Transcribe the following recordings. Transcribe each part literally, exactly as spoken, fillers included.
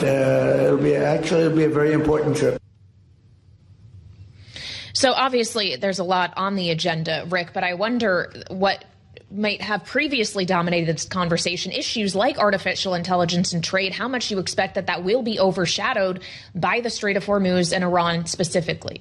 not. Uh, it'll be actually it'll be a very important trip. So obviously there's a lot on the agenda, Rick, but I wonder what might have previously dominated this conversation, issues like artificial intelligence and trade, how much you expect that that will be overshadowed by the Strait of Hormuz and Iran specifically.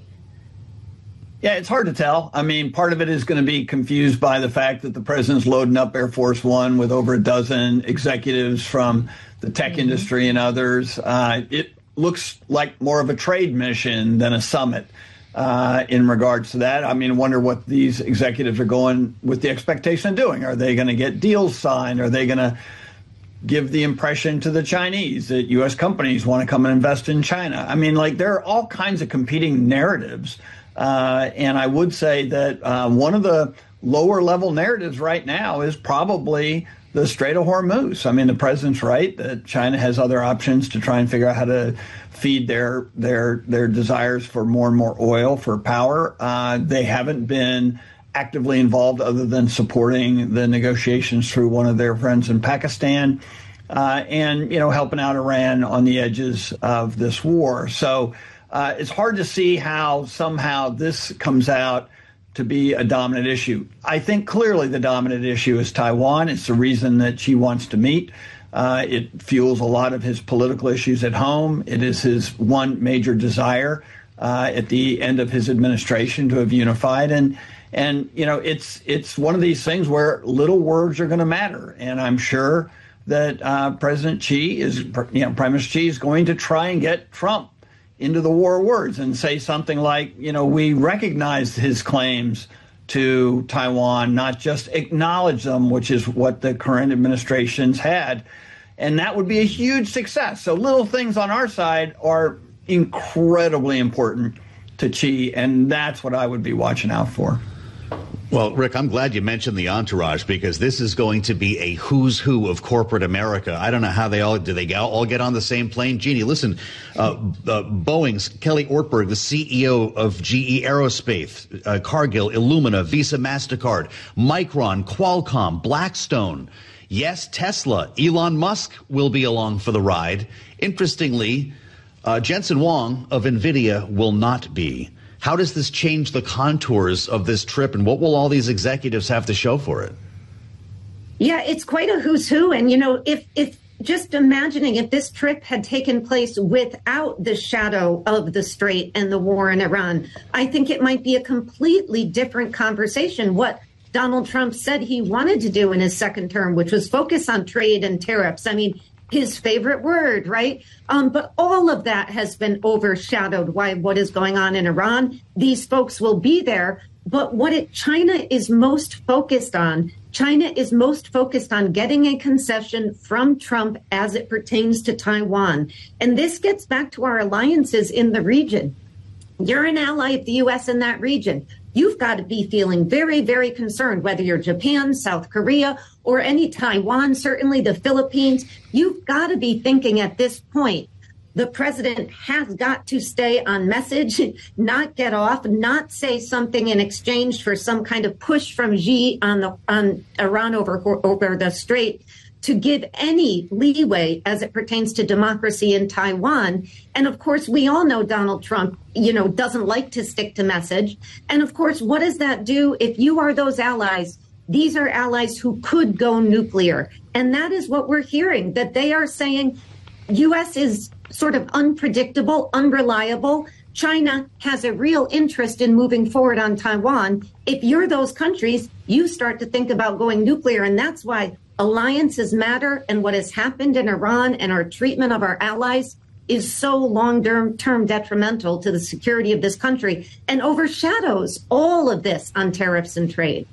Yeah, it's hard to tell. I mean, part of it is going to be confused by the fact that the president's loading up Air Force One with over a dozen executives from the tech mm-hmm. industry and others. Uh, it looks like more of a trade mission than a summit uh, in regards to that. I mean, I wonder what these executives are going with the expectation of doing. Are they going to get deals signed? Are they going to give the impression to the Chinese that U S companies want to come and invest in China? I mean, like, there are all kinds of competing narratives. Uh, and I would say that uh, one of the lower level narratives right now is probably the Strait of Hormuz. I mean, the president's right that China has other options to try and figure out how to feed their their their desires for more and more oil for power. Uh, they haven't been actively involved other than supporting the negotiations through one of their friends in Pakistan uh, and, you know, helping out Iran on the edges of this war. So Uh, it's hard to see how somehow this comes out to be a dominant issue. I think clearly the dominant issue is Taiwan. It's the reason that Xi wants to meet. Uh, it fuels a lot of his political issues at home. It is his one major desire uh, at the end of his administration to have unified. And, and you know, it's it's one of these things where little words are going to matter. And I'm sure that uh, President Xi is, you know, Prime Minister Xi is going to try and get Trump into the war of words and say something like, you know, we recognize his claims to Taiwan, not just acknowledge them, which is what the current administrations had. And that would be a huge success. So little things on our side are incredibly important to Xi, and that's what I would be watching out for. Well, Rick, I'm glad you mentioned the entourage, because this is going to be a who's who of corporate America. I don't know how they all, do they all get on the same plane? Jeannie, listen, uh, uh, Boeing's Kelly Ortberg, the C E O of G E Aerospace, uh, Cargill, Illumina, Visa, MasterCard, Micron, Qualcomm, Blackstone. Yes, Tesla, Elon Musk will be along for the ride. Interestingly, uh, Jensen Huang of NVIDIA will not be. How does this change the contours of this trip, and what will all these executives have to show for it? Yeah, it's quite a who's who. And, you know, if, if just imagining if this trip had taken place without the shadow of the Strait and the war in Iran, I think it might be a completely different conversation. What Donald Trump said he wanted to do in his second term, which was focus on trade and tariffs. I mean, his favorite word, right? Um, but all of that has been overshadowed by what is going on in Iran. These folks will be there. But what it, China is most focused on, China is most focused on getting a concession from Trump as it pertains to Taiwan. And this gets back to our alliances in the region. You're an ally of the U S in that region. You've got to be feeling very, very concerned, whether you're Japan, South Korea, or any Taiwan, certainly the Philippines. You've got to be thinking at this point, the president has got to stay on message, not get off, not say something in exchange for some kind of push from Xi on the on Iran over, over the Strait, to give any leeway as it pertains to democracy in Taiwan. And of course, we all know Donald Trump, you know, doesn't like to stick to message. And of course, what does that do if you are those allies? These are allies who could go nuclear. And that is what we're hearing, that they are saying U S is sort of unpredictable, unreliable. China has a real interest in moving forward on Taiwan. If you're those countries, you start to think about going nuclear. And that's why alliances matter, and what has happened in Iran and our treatment of our allies is so long-term detrimental to the security of this country and overshadows all of this on tariffs and trade.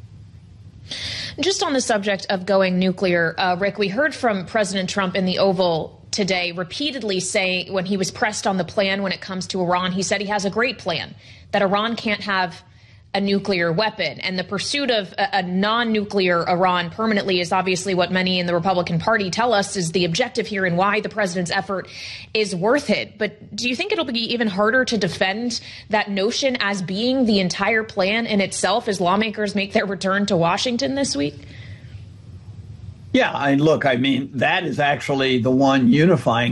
Just on the subject of going nuclear, uh, Rick, we heard from President Trump in the Oval today repeatedly say, when he was pressed on the plan when it comes to Iran, he said he has a great plan, that Iran can't have a nuclear weapon. And the pursuit of a, a non-nuclear Iran permanently is obviously what many in the Republican Party tell us is the objective here and why the president's effort is worth it. But do you think it'll be even harder to defend that notion as being the entire plan in itself as lawmakers make their return to Washington this week? Yeah, I look, I mean, that is actually the one unifying